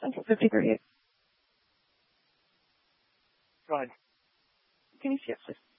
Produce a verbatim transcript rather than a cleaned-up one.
Central fifty thirty-eight. Go ahead. Can you see it, please?